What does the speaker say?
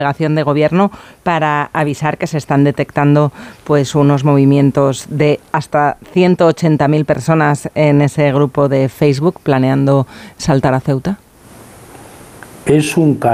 delegación de gobierno para avisar que se están detectando pues unos movimientos de hasta 180.000 personas en ese grupo de Facebook planeando saltar a Ceuta? Es un